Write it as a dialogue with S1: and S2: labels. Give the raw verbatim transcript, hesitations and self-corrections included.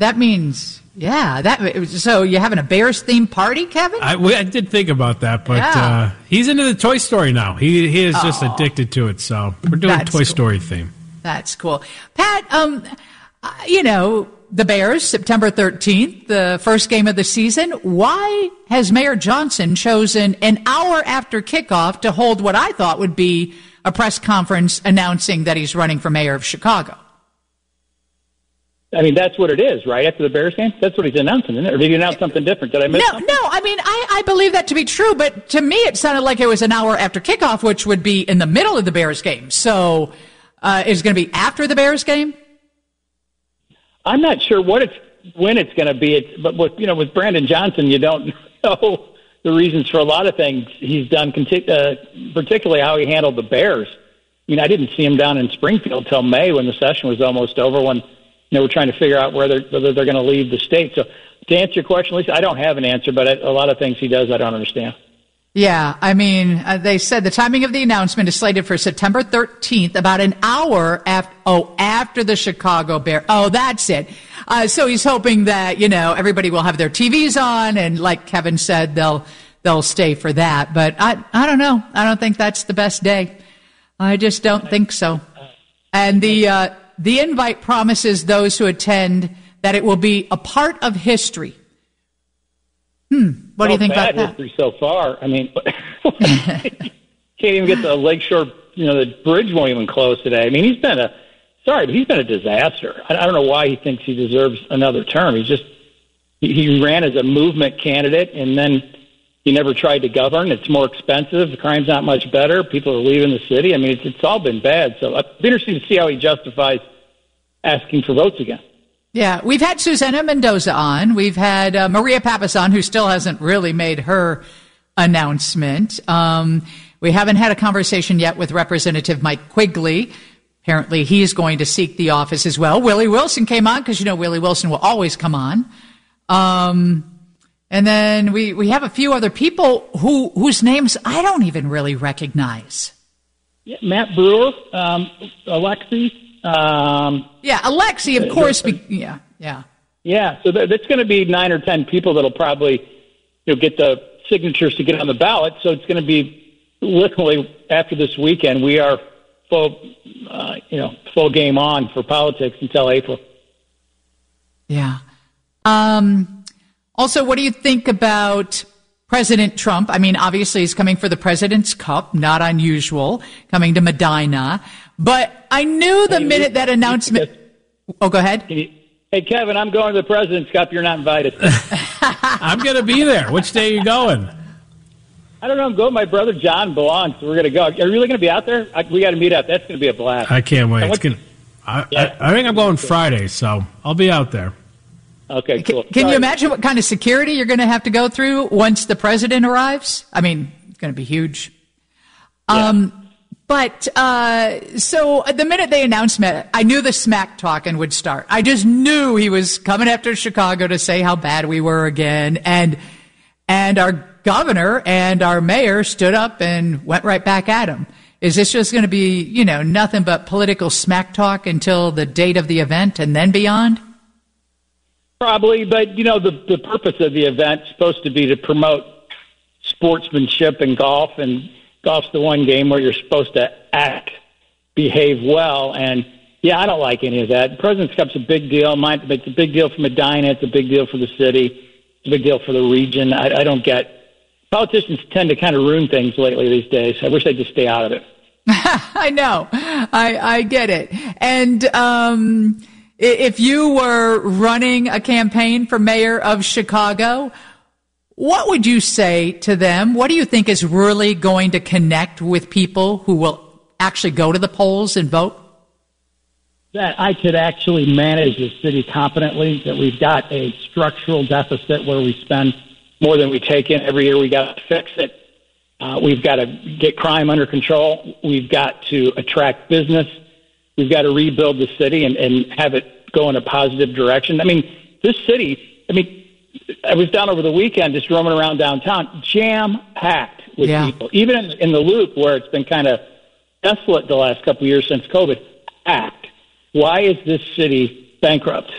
S1: that means, yeah. That so you're having a Bears-themed party, Kevin?
S2: I, I did think about that, but
S1: yeah.
S2: uh, he's into the Toy Story now. He he is just
S1: oh,
S2: addicted to it, so we're doing Toy
S1: cool.
S2: Story theme.
S1: That's cool. Pat, um, you know, the Bears, September thirteenth, the first game of the season. Why has Mayor Johnson chosen an hour after kickoff to hold what I thought would be a press conference announcing that he's running for mayor of Chicago?
S3: I mean, that's what it is, right? After the Bears game? That's what he's announcing, isn't it? Or did he announce something different? Did I miss
S1: no,
S3: something?
S1: No, I mean, I, I believe that to be true, but to me it sounded like it was an hour after kickoff, which would be in the middle of the Bears game. So uh, is it going to be after the Bears game?
S3: I'm not sure what it's when it's going to be. It's, but with, you know, with Brandon Johnson, you don't know the reasons for a lot of things he's done, uh, particularly how he handled the Bears. I mean, I didn't see him down in Springfield till May when the session was almost over, when you know we're trying to figure out whether whether they're going to leave the state. So to answer your question, Lisa, I don't have an answer, but a lot of things he does I don't understand.
S1: Yeah, I mean, uh, they said the timing of the announcement is slated for September thirteenth, about an hour after, oh, after the Chicago Bear. Oh, that's it. Uh, so he's hoping that, you know, everybody will have their T Vs on, and like Kevin said, they'll, they'll stay for that. But I, I don't know. I don't think that's the best day. I just don't think so. And the, uh, the invite promises those who attend that it will be a part of history. Hmm. What
S3: well,
S1: do you think
S3: bad
S1: about that?
S3: History so far. I mean, can't even get the Lakeshore. You know, the bridge won't even close today. I mean, he's been a sorry, but he's been a disaster. I, I don't know why he thinks he deserves another term. He's just he, he ran as a movement candidate, and then he never tried to govern. It's more expensive. The crime's not much better. People are leaving the city. I mean, it's, it's all been bad. So it'll be interesting to see how he justifies asking for votes again.
S1: Yeah, we've had Susana Mendoza on. We've had uh, Maria Pappas on, who still hasn't really made her announcement. Um, we haven't had a conversation yet with Representative Mike Quigley. Apparently, he's going to seek the office as well. Willie Wilson came on because, you know, Willie Wilson will always come on. Um, and then we, we have a few other people who whose names I don't even really recognize.
S3: Yeah, Matt Brewer, um, Alexi. Um,
S1: yeah, Alexi, of course. Be, yeah, yeah.
S3: Yeah, so th- that's going to be nine or ten people that'll probably you know, get the signatures to get on the ballot. So it's going to be literally after this weekend. We are full, uh, you know, full game on for politics until April.
S1: Yeah. Um, also, what do you think about President Trump? I mean, obviously he's coming for the President's Cup, not unusual, coming to Medina. But I knew the hey, minute that announcement... Oh, go ahead.
S3: You, hey, Kevin, I'm going to the President's Cup. You're not invited.
S2: I'm going to be there. Which day are you going?
S3: I don't know. I'm going. My brother John belongs, so we're going to go. Are you really going to be out there? I, we got to meet up. That's going to be a blast.
S2: I can't wait. It's gonna, I, yeah. I, I think I'm going Friday, so I'll be out there.
S3: Okay, cool.
S1: Can, can you imagine what kind of security you're going to have to go through once the president arrives? I mean, it's going to be huge.
S3: Yeah.
S1: Um, but uh, so the minute they announced it, I knew the smack talking would start. I just knew he was coming after Chicago to say how bad we were again, and and our governor and our mayor stood up and went right back at him. Is this just going to be, you know, nothing but political smack talk until the date of the event and then beyond?
S3: Probably, but, you know, the, the purpose of the event is supposed to be to promote sportsmanship in golf, and golf's the one game where you're supposed to act, behave well, and, yeah, I don't like any of that. President's Cup's a big deal. It's a big deal for Medina. It's a big deal for the city. It's a big deal for the region. I, I don't get – politicians tend to kind of ruin things lately these days. I wish they'd just stay out of it.
S1: I know. I, I get it. And um, if you were running a campaign for mayor of Chicago, what would you say to them? What do you think is really going to connect with people who will actually go to the polls and vote?
S3: That I could actually manage the city competently, that we've got a structural deficit where we spend more than we take in every year. We got to fix it. Uh, we've got to get crime under control. We've got to attract business. We've got to rebuild the city and, and have it go in a positive direction. I mean, this city, I mean, I was down over the weekend just roaming around downtown, jam-packed with
S1: yeah.
S3: people. Even in, in the Loop, where it's been kind of desolate the last couple of years since COVID, packed. Why is this city bankrupt?